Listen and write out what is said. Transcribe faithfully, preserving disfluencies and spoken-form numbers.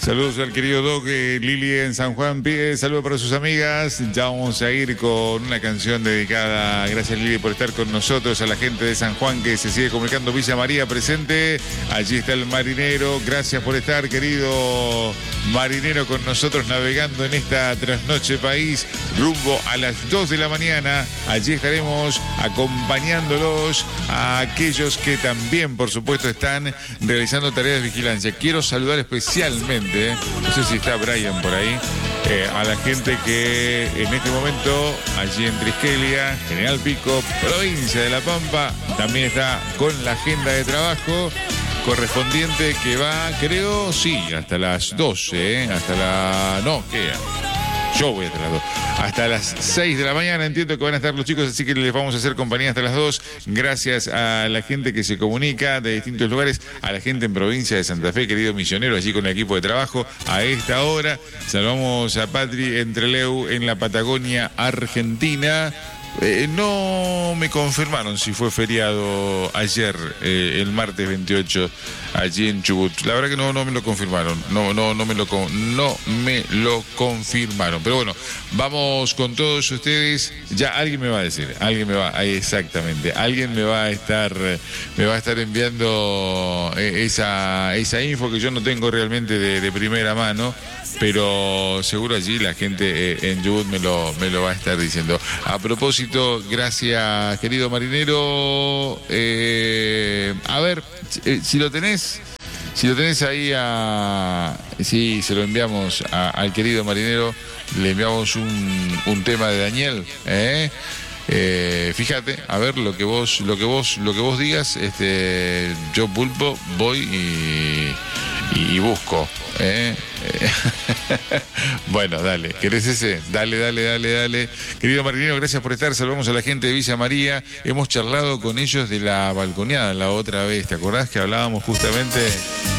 Saludos al querido Doc, eh, Lili en San Juan. Pide saludos para sus amigas. Ya vamos a ir con una canción dedicada. Gracias, Lili, por estar con nosotros. A la gente de San Juan que se sigue comunicando. Villa María presente. Allí está el marinero. Gracias por estar, querido marinero, con nosotros navegando en esta trasnoche país rumbo a las dos de la mañana. Allí estaremos acompañándolos a aquellos que también, por supuesto, están realizando tareas de vigilancia. Quiero saludar especialmente, no sé si está Brian por ahí, eh, a la gente que en este momento, allí en Triskelia, General Pico, provincia de La Pampa, también está con la agenda de trabajo correspondiente que va, creo, sí, hasta las doce, ¿eh? hasta la... no, ¿qué? Yo voy hasta las dos. Hasta las seis de la mañana entiendo que van a estar los chicos, así que les vamos a hacer compañía hasta las dos. Gracias a la gente que se comunica de distintos lugares, a la gente en provincia de Santa Fe, querido misionero, allí con el equipo de trabajo a esta hora. Saludamos a Patri Entreleu en la Patagonia Argentina. Eh, no me confirmaron si fue feriado ayer, eh, el martes veintiocho, allí en Chubut. La verdad que no, no me lo confirmaron. No, no, no me lo, no me lo confirmaron. Pero bueno, vamos con todos ustedes. Ya alguien me va a decir, alguien me va, ahí exactamente, alguien me va a estar, me va a estar enviando esa, esa info que yo no tengo realmente de, de primera mano. Pero seguro allí la gente eh, en Chubut me lo, me lo va a estar diciendo. A propósito, gracias, querido marinero. Eh, a ver, eh, si lo tenés, si lo tenés ahí a... Sí, se lo enviamos a, al querido marinero, le enviamos un, un tema de Daniel, ¿eh? Eh, fíjate, a ver lo que vos, lo que vos, lo que vos digas, este, yo Pulpo voy y, y, y busco, ¿eh? Bueno, dale, ¿querés ese? Dale, dale, dale, dale. Querido marinero, gracias por estar. Saludamos a la gente de Villa María. Hemos charlado con ellos de la balconeada la otra vez. ¿Te acordás que hablábamos justamente